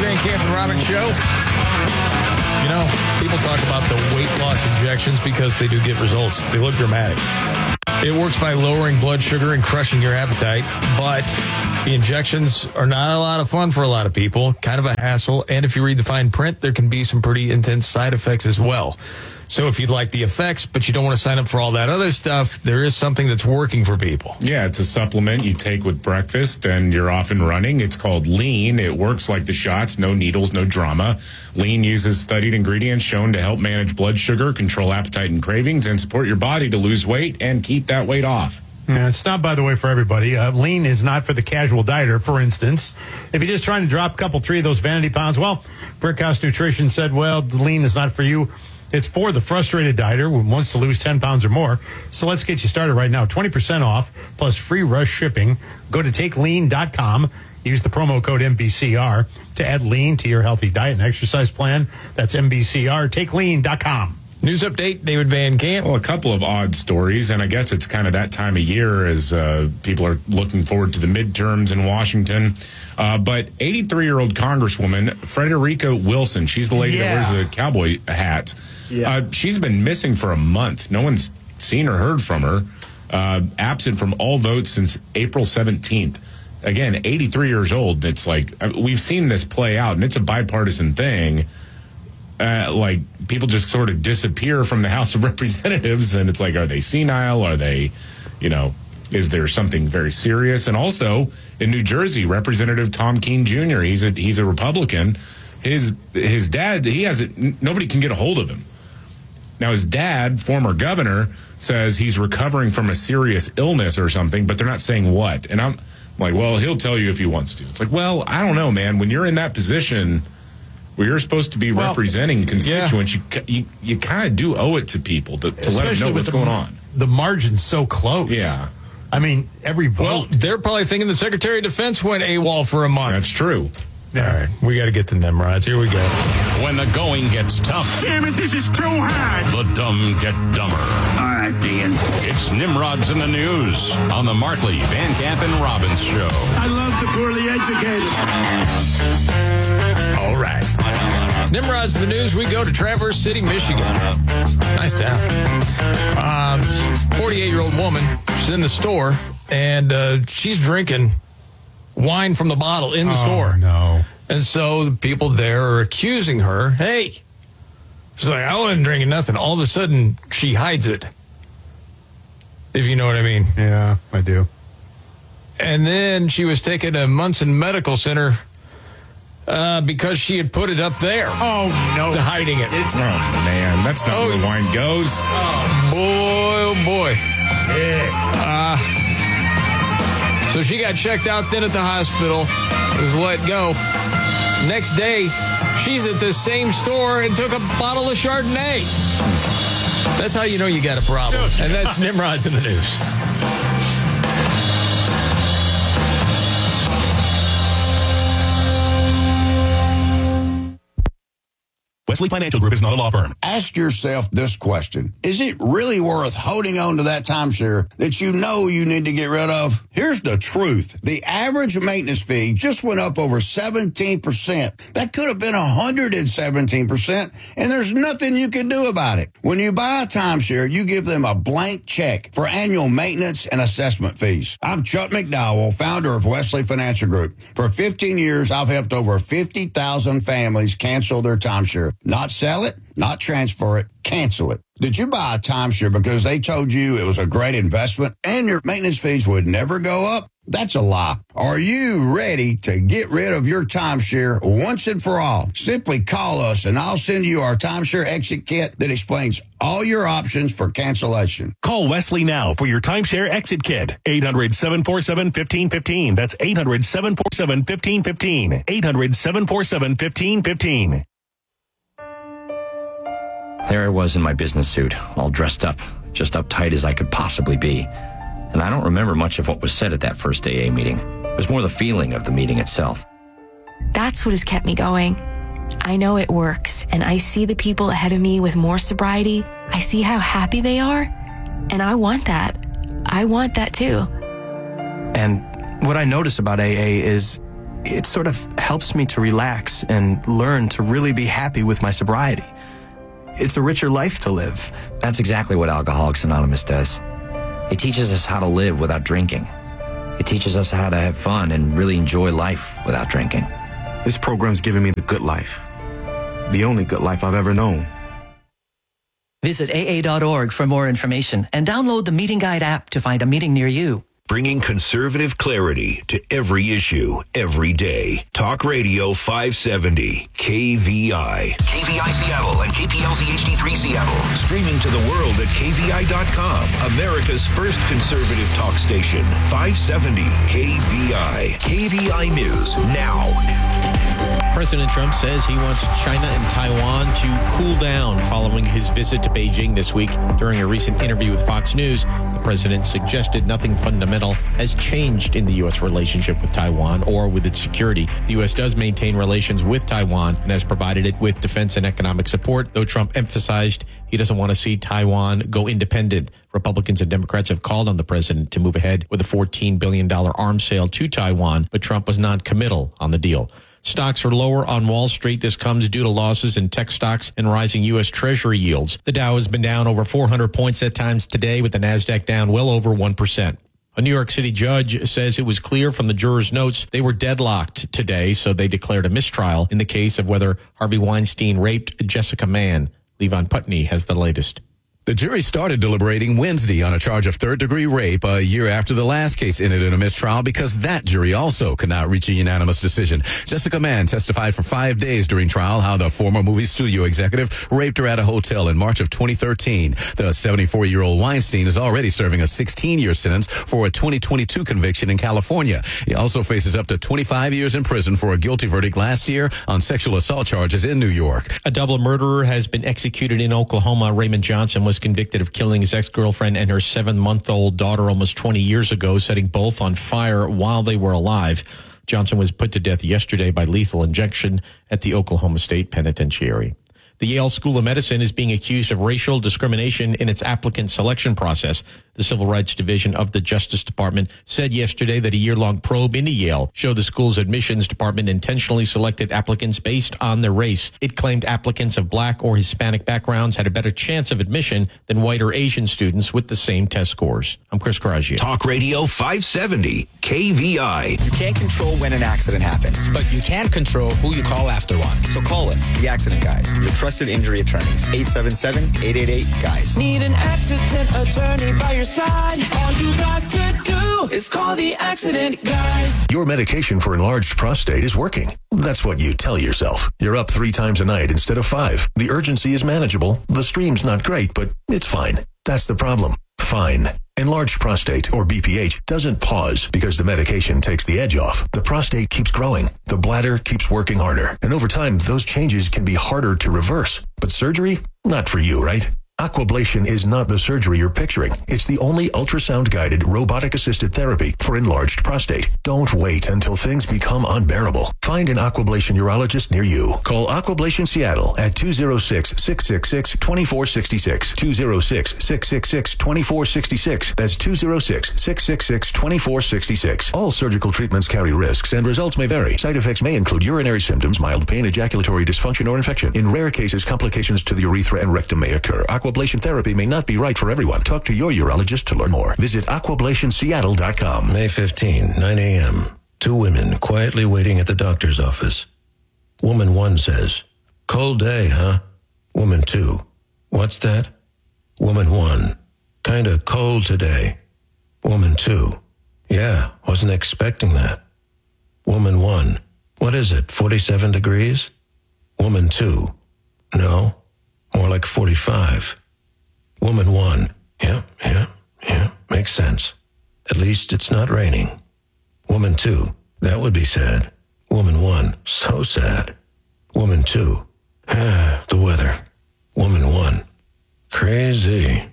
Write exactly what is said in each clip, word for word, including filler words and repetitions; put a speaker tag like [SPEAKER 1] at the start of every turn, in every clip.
[SPEAKER 1] Van Camp and Robbins Show. You know, people talk about the weight loss injections because they do get results. They look dramatic. It works by lowering blood sugar and crushing your appetite, but the injections are not a lot of fun for a lot of people, kind of a hassle, and if you read the fine print, there can be some pretty intense side effects as well. So if you'd like the effects, but you don't want to sign up for all that other stuff, there is something that's working for people.
[SPEAKER 2] Yeah, it's a supplement you take with breakfast, and you're off and running. It's called Lean. It works like the shots, no needles, no drama. Lean uses studied ingredients shown to help manage blood sugar, control appetite and cravings, and support your body to lose weight and keep that weight off.
[SPEAKER 3] Yeah, it's not, by the way, for everybody. Uh, lean is not for the casual dieter, for instance. If you're just trying to drop a couple, three of those vanity pounds, well, Brickhouse Nutrition said, well, the lean is not for you. It's for the frustrated dieter who wants to lose ten pounds or more. So let's get you started right now. twenty percent off plus free rush shipping. Go to take lean dot com. Use the promo code M B C R to add lean to your healthy diet and exercise plan. That's M B C R. take lean dot com.
[SPEAKER 1] News update, David Van Camp.
[SPEAKER 2] Well, a couple of odd stories, and I guess it's kind of that time of year as uh, people are looking forward to the midterms in Washington. Uh, but eighty-three-year-old Congresswoman Frederica Wilson, she's the lady
[SPEAKER 3] Yeah.
[SPEAKER 2] that wears the cowboy hats.
[SPEAKER 3] Yeah.
[SPEAKER 2] Uh, she's been missing for a month. No one's seen or heard from her. Uh, absent from all votes since April seventeenth. Again, eighty-three years old. It's like, we've seen this play out, and it's a bipartisan thing. Uh, like, people just sort of disappear from the House of Representatives, and it's like, are they senile? Are they, you know, is there something very serious? And also, in New Jersey, Representative Tom Keene Junior, he's a, he's a Republican. His his dad, he has it, nobody can get a hold of him. Now, his dad, former governor, says he's recovering from a serious illness or something, but they're not saying what. And I'm like, well, he'll tell you if he wants to. It's like, well, I don't know, man. When you're in that position where you're supposed to be well, representing constituents, yeah. you, you you kind of do owe it to people to, to let them know what's
[SPEAKER 3] the,
[SPEAKER 2] going on.
[SPEAKER 3] The margin's so close.
[SPEAKER 2] Yeah.
[SPEAKER 3] I mean, every vote.
[SPEAKER 1] Well, they're probably thinking the Secretary of Defense went AWOL for a month.
[SPEAKER 2] That's true.
[SPEAKER 1] Yeah. All right, we got to get to Nimrods. Here we go.
[SPEAKER 4] When the going gets tough.
[SPEAKER 5] Damn it, this is too hard.
[SPEAKER 4] The dumb get dumber.
[SPEAKER 5] All right, Dean.
[SPEAKER 4] It's Nimrods in the News on the Markley, Van Camp, and Robbins Show.
[SPEAKER 5] I love the poorly educated.
[SPEAKER 1] All right. Nimrods in the News, we go to Traverse City, Michigan. Nice town. Um, forty-eight-year-old woman, she's in the store, and uh, she's drinking wine from the bottle in the
[SPEAKER 3] oh,
[SPEAKER 1] store.
[SPEAKER 3] no.
[SPEAKER 1] And so the people there are accusing her, hey, she's like, I wasn't drinking nothing. All of a sudden, she hides it. If you know what I mean.
[SPEAKER 3] Yeah, I do.
[SPEAKER 1] And then she was taken to Munson Medical Center uh, because she had put it up there.
[SPEAKER 3] Oh, no.
[SPEAKER 1] To hiding it.
[SPEAKER 2] Oh, man, that's not
[SPEAKER 1] Oh.
[SPEAKER 2] where wine goes.
[SPEAKER 1] Oh, boy, oh, boy. Yeah. Uh, so she got checked out then at the hospital, was let go. Next day, she's at the same store and took a bottle of Chardonnay. That's how you know you got a problem. And that's Nimrod's in the News.
[SPEAKER 6] Wesley Financial Group is not a law firm.
[SPEAKER 7] Ask yourself this question. Is it really worth holding on to that timeshare that you know you need to get rid of? Here's the truth. The average maintenance fee just went up over seventeen percent. That could have been one hundred seventeen percent, and there's nothing you can do about it. When you buy a timeshare, you give them a blank check for annual maintenance and assessment fees. I'm Chuck McDowell, founder of Wesley Financial Group. For fifteen years, I've helped over fifty thousand families cancel their timeshare. Not sell it, not transfer it, cancel it. Did you buy a timeshare because they told you it was a great investment and your maintenance fees would never go up? That's a lie. Are you ready to get rid of your timeshare once and for all? Simply call us and I'll send you our timeshare exit kit that explains all your options for cancellation.
[SPEAKER 6] Call Wesley now for your timeshare exit kit. eight hundred, seven four seven, one five one five. That's eight hundred, seven four seven, one five one five. eight hundred, seven four seven, one five one five.
[SPEAKER 8] There I was in my business suit, all dressed up, just uptight as I could possibly be. And I don't remember much of what was said at that first A A meeting. It was more the feeling of the meeting itself.
[SPEAKER 9] That's what has kept me going. I know it works, and I see the people ahead of me with more sobriety. I see how happy they are, and I want that. I want that too.
[SPEAKER 10] And what I notice about A A is it sort of helps me to relax and learn to really be happy with my sobriety. It's a richer life to live.
[SPEAKER 8] That's exactly what Alcoholics Anonymous does. It teaches us how to live without drinking. It teaches us how to have fun and really enjoy life without drinking.
[SPEAKER 11] This program's given me the good life. The only good life I've ever known.
[SPEAKER 12] Visit A A dot org for more information and download the Meeting Guide app to find a meeting near you.
[SPEAKER 13] Bringing conservative clarity to every issue, every day. Talk Radio five seventy, K V I.
[SPEAKER 14] K V I Seattle and K P L Z H D three Seattle.
[SPEAKER 13] Streaming to the world at K V I dot com. America's first conservative talk station. five seventy K V I. K V I News now.
[SPEAKER 15] President Trump says he wants China and Taiwan to cool down following his visit to Beijing this week. During a recent interview with Fox News, the president suggested nothing fundamental has changed in the U S relationship with Taiwan or with its security. The U S does maintain relations with Taiwan and has provided it with defense and economic support, though Trump emphasized he doesn't want to see Taiwan go independent. Republicans and Democrats have called on the president to move ahead with a fourteen billion dollars arms sale to Taiwan, but Trump was non-committal on the deal. Stocks are lower on Wall Street. This comes due to losses in tech stocks and rising U S Treasury yields. The Dow has been down over four hundred points at times today, with the Nasdaq down well over one percent. A New York City judge says it was clear from the jurors' notes they were deadlocked today, so they declared a mistrial in the case of whether Harvey Weinstein raped Jessica Mann. Levon Putney has the latest.
[SPEAKER 16] The jury started deliberating Wednesday on a charge of third-degree rape a year after the last case ended in a mistrial because that jury also could not reach a unanimous decision. Jessica Mann testified for five days during trial how the former movie studio executive raped her at a hotel in March of twenty thirteen. The seventy-four-year-old Weinstein is already serving a sixteen-year sentence for a twenty twenty-two conviction in California. He also faces up to twenty-five years in prison for a guilty verdict last year on sexual assault charges in New York.
[SPEAKER 15] A double murderer has been executed in Oklahoma. Raymond Johnson was was convicted of killing his ex-girlfriend and her seven-month-old daughter almost twenty years ago, setting both on fire while they were alive. Johnson was put to death yesterday by lethal injection at the Oklahoma State Penitentiary. The Yale School of Medicine is being accused of racial discrimination in its applicant selection process. The Civil Rights Division of the Justice Department said yesterday that a year-long probe into Yale showed the school's admissions department intentionally selected applicants based on their race. It claimed applicants of black or Hispanic backgrounds had a better chance of admission than white or Asian students with the same test scores. I'm Chris Caraggia.
[SPEAKER 13] Talk Radio five seventy, K V I.
[SPEAKER 17] You can't control when an accident happens, but you can control who you call after one. So call us, the Accident Guys, your trusted injury attorneys. eight seven seven, eight eight eight, GUYS.
[SPEAKER 18] Need an accident attorney by your side? All you got to do is call the Accident Guys.
[SPEAKER 6] Your medication for enlarged prostate is working. That's what you tell yourself. You're up three times a night instead of five. The urgency is manageable. The stream's not great, but it's fine. That's the problem. Fine. Enlarged prostate, or B P H, doesn't pause because the medication takes the edge off. The prostate keeps growing. The bladder keeps working harder. And over time, those changes can be harder to reverse. But surgery? Not for you, right? Aquablation is not the surgery you're picturing. It's the only ultrasound-guided, robotic-assisted therapy for enlarged prostate. Don't wait until things become unbearable. Find an Aquablation urologist near you. Call Aquablation Seattle at two oh six, six six six, two four six six. two oh six, six six six, two four six six. That's two oh six, six six six, two four six six. All surgical treatments carry risks, and results may vary. Side effects may include urinary symptoms, mild pain, ejaculatory dysfunction, or infection. In rare cases, complications to the urethra and rectum may occur. Aquablation therapy may not be right for everyone. Talk to your urologist to learn more. Visit aquablation seattle dot com.
[SPEAKER 19] May fifteenth, nine a.m. Two women quietly waiting at the doctor's office. Woman one says, "Cold day, huh?" Woman two, "What's that?" Woman one, "Kinda cold today." Woman two, "Yeah, wasn't expecting that." Woman one, "What is it, forty-seven degrees?" Woman two, "No, more like forty-five." Woman one, "Yeah, yeah, yeah, makes sense. At least it's not raining." Woman two, "That would be sad." Woman one, "So sad." Woman two, "Ah, the weather." Woman one, "Crazy."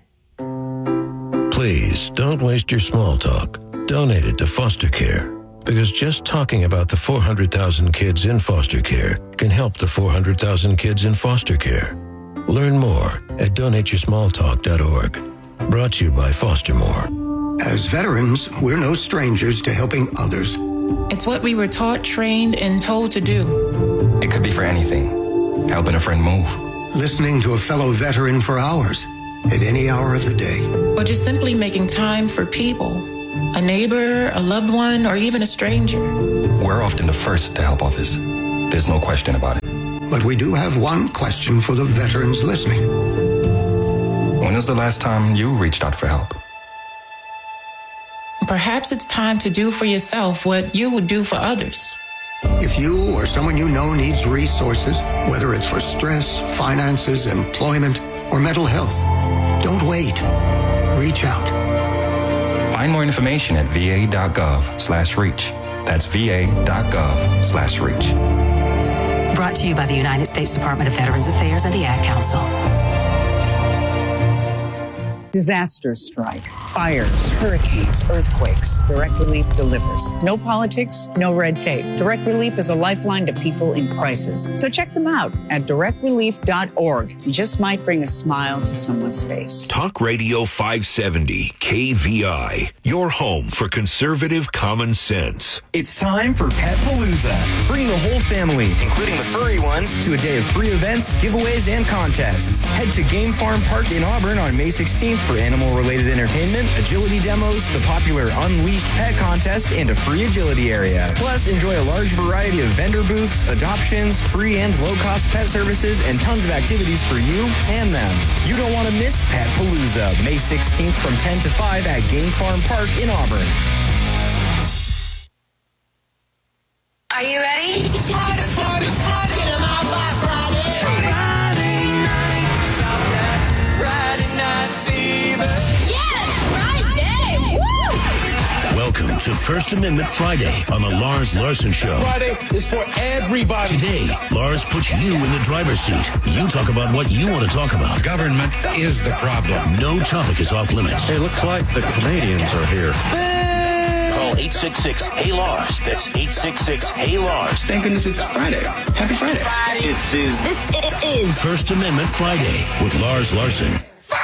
[SPEAKER 19] Please don't waste your small talk. Donate it to foster care, because just talking about the four hundred thousand kids in foster care can help the four hundred thousand kids in foster care. Learn more at donate your small talk dot org. Brought to you by Foster More.
[SPEAKER 20] As veterans, we're no strangers to helping others. It's what we were taught, trained, and told to do.
[SPEAKER 21] It could be for anything. Helping a friend move.
[SPEAKER 22] Listening to a fellow veteran for hours, at any hour of the day.
[SPEAKER 20] Or just simply making time for people. A neighbor, a loved one, or even a stranger.
[SPEAKER 21] We're often the first to help others. There's no question about it.
[SPEAKER 22] But we do have one question for the veterans listening.
[SPEAKER 21] When was the last time you reached out for help?
[SPEAKER 20] Perhaps it's time to do for yourself what you would do for others.
[SPEAKER 22] If you or someone you know needs resources, whether it's for stress, finances, employment, or mental health, don't wait. Reach out.
[SPEAKER 21] Find more information at va.gov slash reach. That's va.gov slash reach.
[SPEAKER 23] Brought to you by the United States Department of Veterans Affairs and the Ad Council.
[SPEAKER 24] Disasters strike, fires, hurricanes, earthquakes. Direct Relief delivers. No politics, no red tape. Direct Relief is a lifeline to people in crisis. So check them out at direct relief dot org. You just might bring a smile to someone's face.
[SPEAKER 13] Talk Radio five seventy, K V I, your home for conservative common sense.
[SPEAKER 25] It's time for Pet Palooza. Bring the whole family, including the furry ones, to a day of free events, giveaways, and contests. Head to Game Farm Park in Auburn on May sixteenth for animal-related entertainment, agility demos, the popular Unleashed Pet Contest, and a free agility area. Plus, enjoy a large variety of vendor booths, adoptions, free and low-cost pet services, and tons of activities for you and them. You don't want to miss Pet Palooza, May sixteenth from ten to five at Game Farm Park in Auburn.
[SPEAKER 26] Are you ready?
[SPEAKER 18] It's Friday, it's Friday, it's Friday. Get 'em out by Friday. Friday night. Friday night fever.
[SPEAKER 26] Yes, Friday. Woo!
[SPEAKER 27] Welcome to First Amendment Friday on the Lars Larson Show.
[SPEAKER 28] Friday is for everybody.
[SPEAKER 27] Today, Lars puts you in the driver's seat. You talk about what you want to talk about.
[SPEAKER 29] Government is the problem.
[SPEAKER 27] No topic is off limits.
[SPEAKER 29] It looks like the Canadians are here.
[SPEAKER 27] Call eight six six, Hey Lars. That's eight six six, Hey Lars.
[SPEAKER 28] Thank goodness it's Friday. Happy Friday.
[SPEAKER 26] Friday.
[SPEAKER 28] This is...
[SPEAKER 26] This is...
[SPEAKER 27] First Amendment Friday with Lars Larson.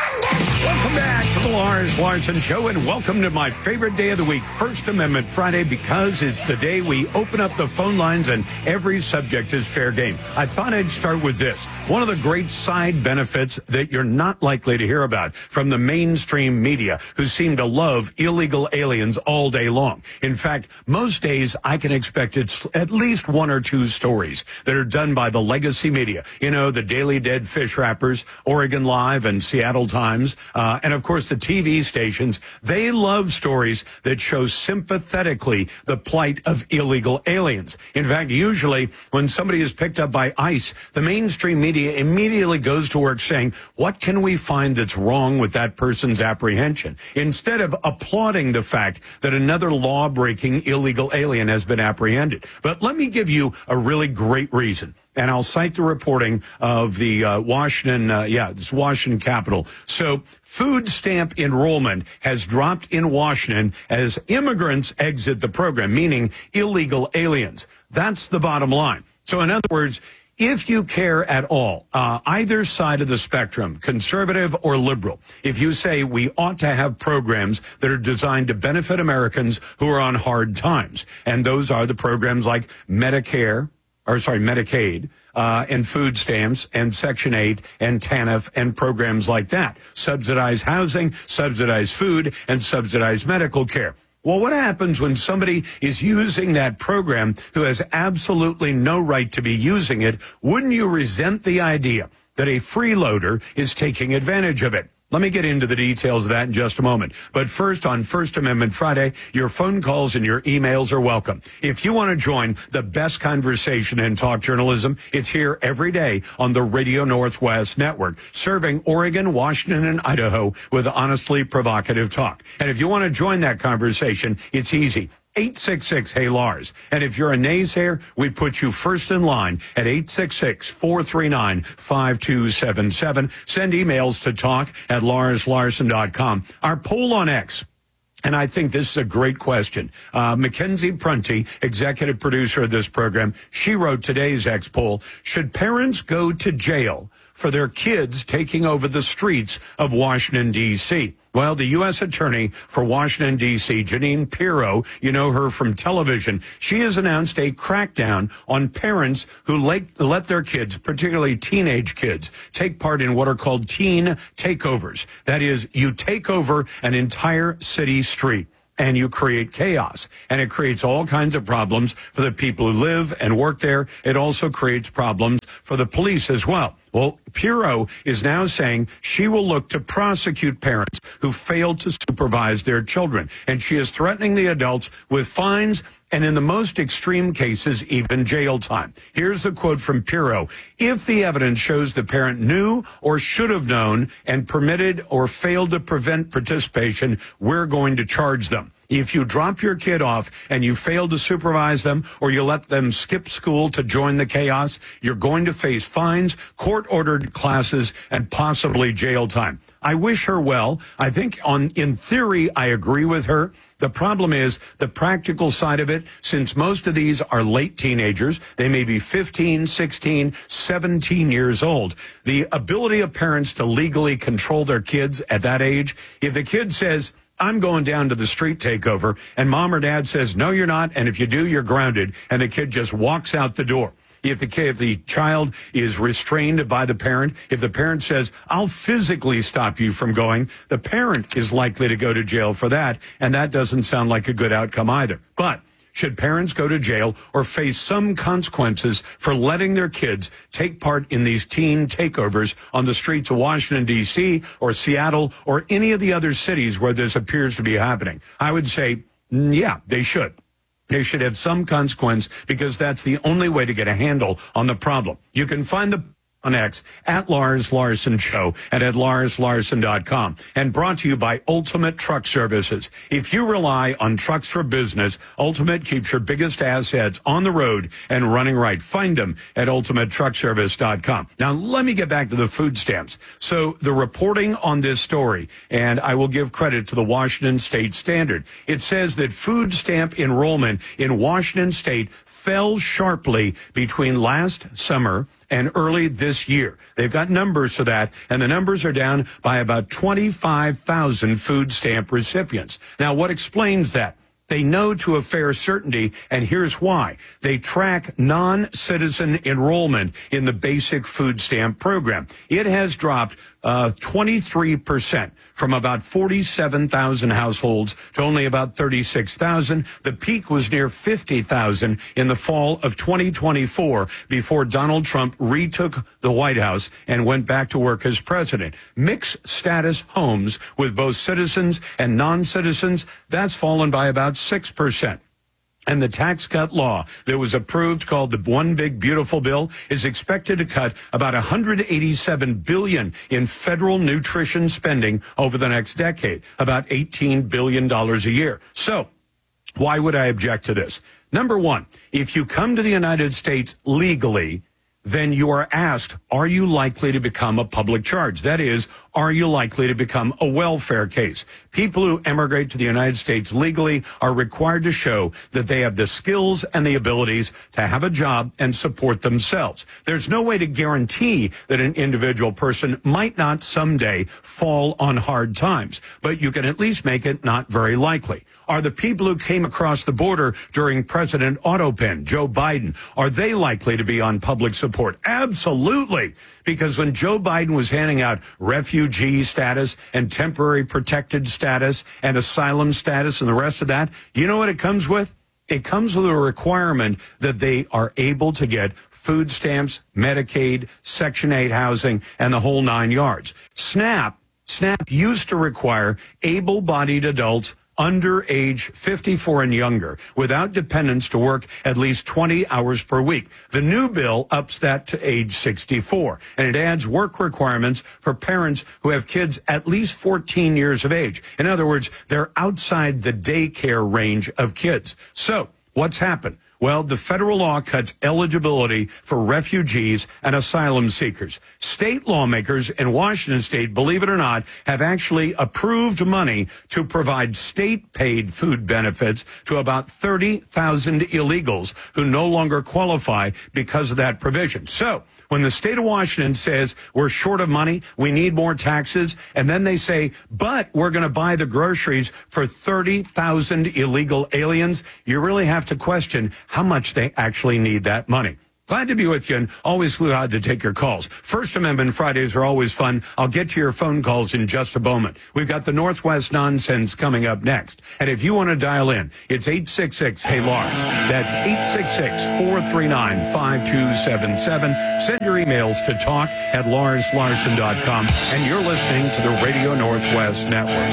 [SPEAKER 30] Welcome back to the Lars Larson Show, and welcome to my favorite day of the week, First Amendment Friday, because it's the day we open up the phone lines and every subject is fair game. I thought I'd start with this. One of the great side benefits that you're not likely to hear about from the mainstream media, who seem to love illegal aliens all day long. In fact, most days I can expect it's at least one or two stories that are done by the legacy media. You know, the Daily Dead Fish Wrappers, Oregon Live, and Seattle Times. Uh, and of course, the T V stations, they love stories that show sympathetically the plight of illegal aliens. In fact, usually when somebody is picked up by ICE, the mainstream media immediately goes to work saying, what can we find that's wrong with that person's apprehension? Instead of applauding the fact that another law-breaking illegal alien has been apprehended. But let me give you a really great reason. And I'll cite the reporting of the uh, Washington, uh, yeah, it's Washington Capitol. So food stamp enrollment has dropped in Washington as immigrants exit the program, meaning illegal aliens. That's the bottom line. So in other words, if you care at all, uh, either side of the spectrum, conservative or liberal, if you say we ought to have programs that are designed to benefit Americans who are on hard times, and those are the programs like Medicare, or sorry, Medicaid, uh, and food stamps and Section eight and TANF and programs like that. Subsidized housing, subsidized food, and subsidized medical care. Well, what happens when somebody is using that program who has absolutely no right to be using it? Wouldn't you resent the idea that a freeloader is taking advantage of it? Let me get into the details of that in just a moment. But first, on First Amendment Friday, your phone calls and your emails are welcome. If you want to join the best conversation in talk journalism, it's here every day on the Radio Northwest Network, serving Oregon, Washington, and Idaho with honestly provocative talk. And if you want to join that conversation, it's easy. eight six six, Hey Lars. And if you're a naysayer, we put you first in line at eight six six, four three nine, five two seven seven. Send emails to talk at lars larson dot com. Our poll on X, and I think this is a great question. Uh, Mackenzie Prunty, executive producer of this program, she wrote today's X poll: should parents go to jail for their kids taking over the streets of Washington, D C. Well, the U S Attorney for Washington, D C, Jeanine Pirro, you know her from television, she has announced a crackdown on parents who let, let their kids, particularly teenage kids, take part in what are called teen takeovers. That is, you take over an entire city street and you create chaos. And it creates all kinds of problems for the people who live and work there. It also creates problems for the police as well. Well, Pirro is now saying she will look to prosecute parents who failed to supervise their children. And she is threatening the adults with fines and, in the most extreme cases, even jail time. Here's the quote from Pirro. If the evidence shows the parent knew or should have known and permitted or failed to prevent participation, we're going to charge them. If you drop your kid off and you fail to supervise them or you let them skip school to join the chaos, you're going to face fines, court-ordered classes, and possibly jail time. I wish her well. I think on in theory, I agree with her. The problem is the practical side of it, since most of these are late teenagers, they may be fifteen, sixteen, seventeen years old. The ability of parents to legally control their kids at that age, if the kid says, I'm going down to the street takeover, and mom or dad says, no, you're not, and if you do, you're grounded, and the kid just walks out the door. If the kid, if the child is restrained by the parent, if the parent says, I'll physically stop you from going, the parent is likely to go to jail for that, and that doesn't sound like a good outcome either. But should parents go to jail or face some consequences for letting their kids take part in these teen takeovers on the streets of Washington, D C, or Seattle, or any of the other cities where this appears to be happening? I would say, yeah, they should. They should have some consequence, because that's the only way to get a handle on the problem. You can find the on X at Lars Larson Show and at lars larson dot com, and brought to you by Ultimate Truck Services. If you rely on trucks for business, Ultimate keeps your biggest assets on the road and running right. Find them at ultimate truck service dot com. Now, let me get back to the food stamps. So the reporting on this story, and I will give credit to the Washington State Standard. It says that food stamp enrollment in Washington State fell sharply between last summer and early this year. They've got numbers for that, and the numbers are down by about twenty-five thousand food stamp recipients. Now, what explains that? They know to a fair certainty, and here's why. They track non-citizen enrollment in the basic food stamp program. It has dropped uh, twenty-three percent from about forty-seven thousand households to only about thirty-six thousand. The peak was near fifty thousand in the fall of twenty twenty-four before Donald Trump retook the White House and went back to work as president. Mixed status homes with both citizens and non-citizens, that's fallen by about six percent. And the tax cut law that was approved, called the One Big Beautiful Bill, is expected to cut about one hundred eighty-seven billion dollars in federal nutrition spending over the next decade, about eighteen billion dollars a year. So why would I object to this? Number one, if you come to the United States legally, then you are asked, are you likely to become a public charge? That is, are you likely to become a welfare case? People who emigrate to the United States legally are required to show that they have the skills and the abilities to have a job and support themselves. There's no way to guarantee that an individual person might not someday fall on hard times, but you can at least make it not very likely. Are the people who came across the border during President Autopen, Joe Biden, are they likely to be on public support? Absolutely. Because when Joe Biden was handing out refugee status and temporary protected status and asylum status and the rest of that, you know what it comes with? It comes with a requirement that they are able to get food stamps, Medicaid, Section eight housing, and the whole nine yards. SNAP, SNAP used to require able-bodied adults under age fifty-four and younger without dependents to work at least twenty hours per week. The new bill ups that to age sixty-four, and it adds work requirements for parents who have kids at least fourteen years of age. In other words, they're outside the daycare range of kids. So what's happened? Well, the federal law cuts eligibility for refugees and asylum seekers. State lawmakers in Washington state, believe it or not, have actually approved money to provide state-paid food benefits to about thirty thousand illegals who no longer qualify because of that provision. So when the state of Washington says we're short of money, we need more taxes, and then they say, but we're going to buy the groceries for thirty thousand illegal aliens, you really have to question how much they actually need that money. Glad to be with you and always glad to take your calls. First Amendment Fridays are always fun. I'll get to your phone calls in just a moment. We've got the Northwest Nonsense coming up next. And if you want to dial in, it's eight six six, hey Lars. That's eight six six, four three nine, five two seven seven. Send your emails to talk at lars larson dot com. And you're listening to the Radio Northwest Network.